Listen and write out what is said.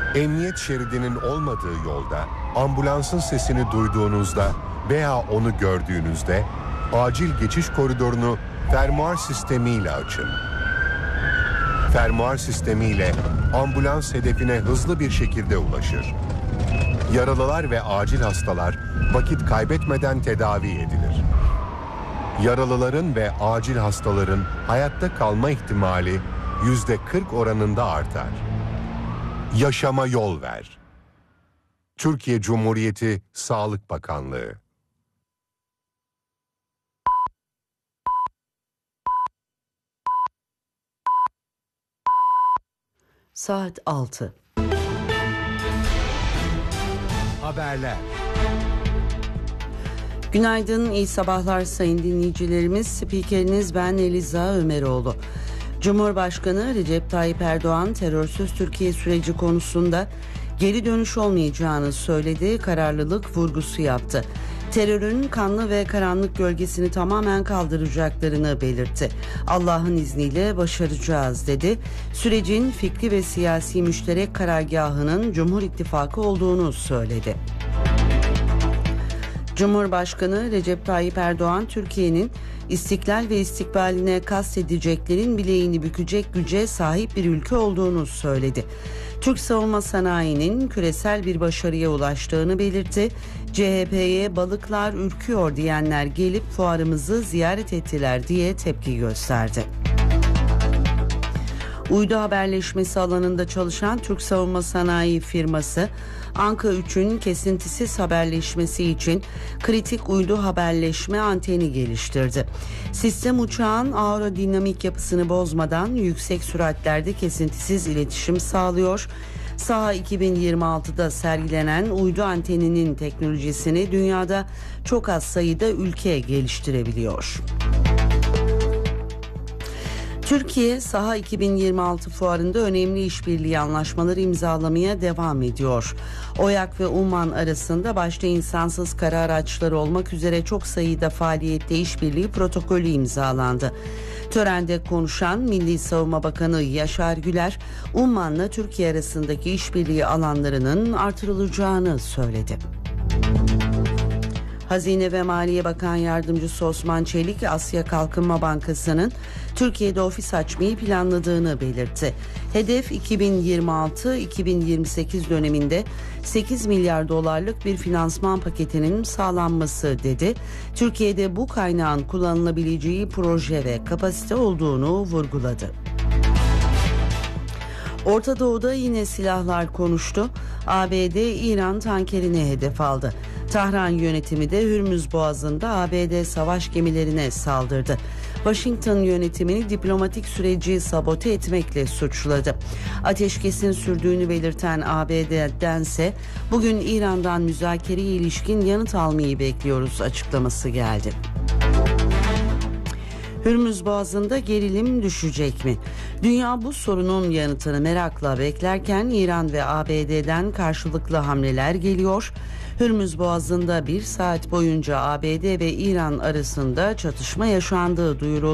Emniyet şeridinin olmadığı yolda ambulansın sesini duyduğunuzda veya onu gördüğünüzde acil geçiş koridorunu fermuar sistemiyle açın. Fermuar sistemiyle ambulans hedefine hızlı bir şekilde ulaşır. Yaralılar ve acil hastalar vakit kaybetmeden tedavi edilir. Yaralıların ve acil hastaların hayatta kalma ihtimali %40 oranında artar. Yaşama yol ver. Türkiye Cumhuriyeti Sağlık Bakanlığı. Saat 6. Haberler. Günaydın, iyi sabahlar sayın dinleyicilerimiz. Spikeriniz ben Eliza Ömeroğlu. Cumhurbaşkanı Recep Tayyip Erdoğan terörsüz Türkiye süreci konusunda geri dönüş olmayacağını söyledi, kararlılık vurgusu yaptı. Terörün kanlı ve karanlık gölgesini tamamen kaldıracaklarını belirtti. Allah'ın izniyle başaracağız dedi. Sürecin fikri ve siyasi müşterek karargahının Cumhur İttifakı olduğunu söyledi. Cumhurbaşkanı Recep Tayyip Erdoğan, Türkiye'nin istiklal ve istikbaline kastedeceklerin bileğini bükecek güce sahip bir ülke olduğunu söyledi. Türk savunma sanayinin küresel bir başarıya ulaştığını belirtti. CHP'ye balıklar ürküyor diyenler gelip fuarımızı ziyaret ettiler diye tepki gösterdi. Uydu haberleşmesi alanında çalışan Türk Savunma Sanayi firması, Anka 3'ün kesintisiz haberleşmesi için kritik uydu haberleşme anteni geliştirdi. Sistem uçağın aerodinamik yapısını bozmadan yüksek süratlerde kesintisiz iletişim sağlıyor. Saha 2026'da sergilenen uydu anteninin teknolojisini dünyada çok az sayıda ülke geliştirebiliyor. Türkiye, Saha 2026 fuarında önemli işbirliği anlaşmaları imzalamaya devam ediyor. OYAK ve Umman arasında başta insansız kara araçları olmak üzere çok sayıda faaliyette işbirliği protokolü imzalandı. Törende konuşan Milli Savunma Bakanı Yaşar Güler, Umman'la Türkiye arasındaki işbirliği alanlarının artırılacağını söyledi. Hazine ve Maliye Bakan Yardımcısı Osman Çelik, Asya Kalkınma Bankası'nın Türkiye'de ofis açmayı planladığını belirtti. Hedef 2026-2028 döneminde 8 milyar dolarlık bir finansman paketinin sağlanması dedi. Türkiye'de bu kaynağın kullanılabileceği proje ve kapasite olduğunu vurguladı. Orta Doğu'da yine silahlar konuştu. ABD İran tankerini hedef aldı. Tahran yönetimi de Hürmüz Boğazı'nda ABD savaş gemilerine saldırdı. Washington yönetimini diplomatik süreci sabote etmekle suçladı. Ateşkesin sürdüğünü belirten ABD'dense bugün İran'dan müzakereye ilişkin yanıt almayı bekliyoruz açıklaması geldi. Hürmüz Boğazı'nda gerilim düşecek mi? Dünya bu sorunun yanıtını merakla beklerken İran ve ABD'den karşılıklı hamleler geliyor. Hürmüz Boğazı'nda 1 saat boyunca ABD ve İran arasında çatışma yaşandığı duyuruldu.